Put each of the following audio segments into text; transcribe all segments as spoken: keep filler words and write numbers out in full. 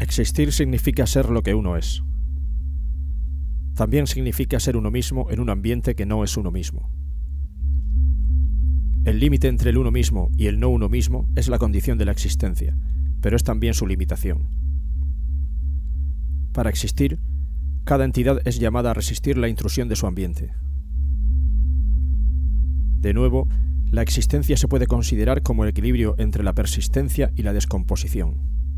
Existir significa ser lo que uno es. También significa ser uno mismo en un ambiente que no es uno mismo. El límite entre el uno mismo y el no uno mismo es la condición de la existencia, pero es también su limitación. Para existir, cada entidad es llamada a resistir la intrusión de su ambiente. De nuevo, la existencia se puede considerar como el equilibrio entre la persistencia y la descomposición.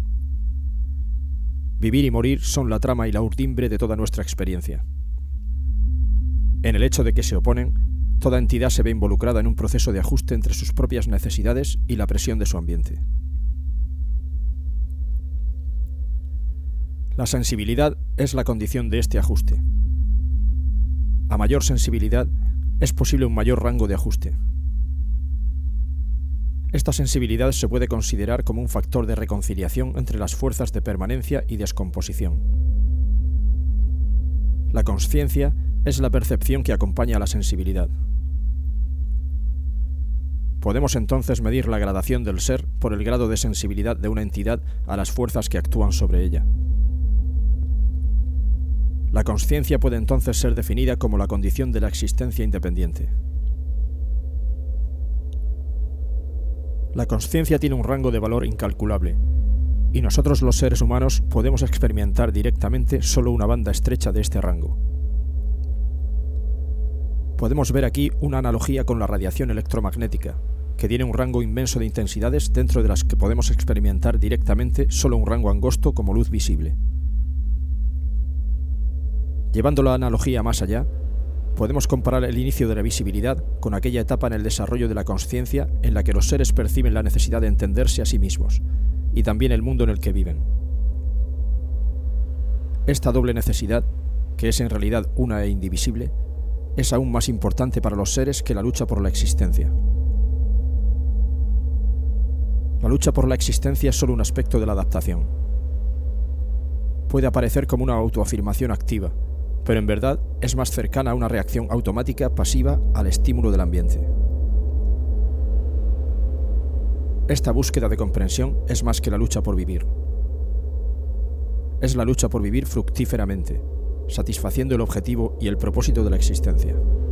Vivir y morir son la trama y la urdimbre de toda nuestra experiencia. En el hecho de que se oponen, toda entidad se ve involucrada en un proceso de ajuste entre sus propias necesidades y la presión de su ambiente. La sensibilidad es la condición de este ajuste. A mayor sensibilidad, es posible un mayor rango de ajuste. Esta sensibilidad se puede considerar como un factor de reconciliación entre las fuerzas de permanencia y descomposición. La consciencia es la percepción que acompaña a la sensibilidad. Podemos entonces medir la gradación del ser por el grado de sensibilidad de una entidad a las fuerzas que actúan sobre ella. La consciencia puede entonces ser definida como la condición de la existencia independiente. La consciencia tiene un rango de valor incalculable, y nosotros los seres humanos podemos experimentar directamente solo una banda estrecha de este rango. Podemos ver aquí una analogía con la radiación electromagnética, que tiene un rango inmenso de intensidades dentro de las que podemos experimentar directamente solo un rango angosto como luz visible. Llevando la analogía más allá, podemos comparar el inicio de la visibilidad con aquella etapa en el desarrollo de la consciencia en la que los seres perciben la necesidad de entenderse a sí mismos, y también el mundo en el que viven. Esta doble necesidad, que es en realidad una e indivisible, es aún más importante para los seres que la lucha por la existencia. La lucha por la existencia es solo un aspecto de la adaptación. Puede aparecer como una autoafirmación activa, pero en verdad es más cercana a una reacción automática pasiva al estímulo del ambiente. Esta búsqueda de comprensión es más que la lucha por vivir. Es la lucha por vivir fructíferamente, satisfaciendo el objetivo y el propósito de la existencia.